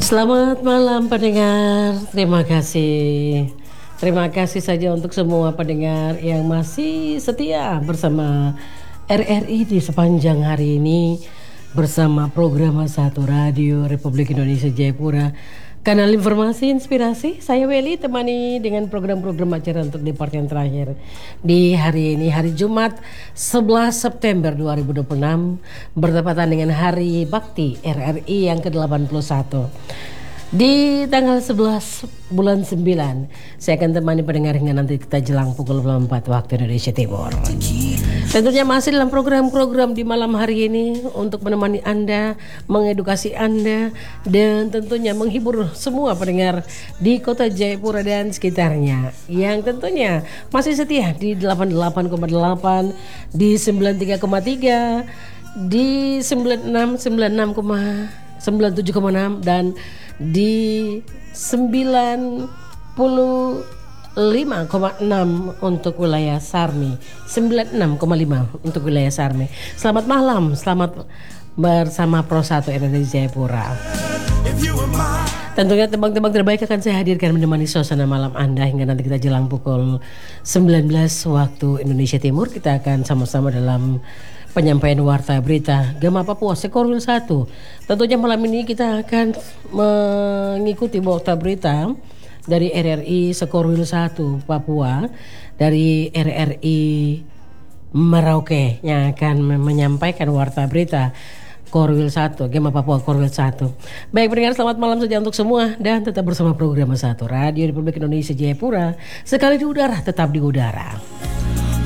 Selamat malam pendengar, terima kasih. Terima kasih saja untuk semua pendengar yang masih setia bersama RRI di sepanjang hari ini, bersama program Satu Radio Republik Indonesia Jayapura, kanal informasi inspirasi. Saya Weli, temani dengan program-program acara untuk di part yang terakhir di hari ini, hari Jumat 11 September 2026, bertepatan dengan Hari Bakti RRI yang ke-81. Di tanggal 11 bulan 9, saya akan temani pendengar hingga nanti kita jelang pukul 4 waktu Indonesia Timur. Tentunya masih dalam program-program di malam hari ini untuk menemani Anda, mengedukasi Anda, dan tentunya menghibur semua pendengar di kota Jayapura dan sekitarnya, yang tentunya masih setia di 88,8, di 93,3, di 96, 97,6, dan di 95,6 untuk wilayah Sarmi, 96,5 untuk wilayah Sarmi. Selamat malam, selamat bersama Pro 1 RRI Jayapura. Tentunya tembang-tembang terbaik akan saya hadirkan menemani suasana malam Anda hingga nanti kita jelang pukul 19 waktu Indonesia Timur. Kita akan sama-sama dalam penyampaian warta berita Gama Papua Sekorwil 1. Tentunya malam ini kita akan mengikuti warta berita dari RRI Sekorwil 1 Papua, dari RRI Merauke yang akan menyampaikan warta berita Korwil 1, Gema Papua Korwil 1. Baik pendengar, selamat malam saja untuk semua dan tetap bersama program Satu Radio Republik Indonesia Jayapura. Sekali di udara, tetap di udara.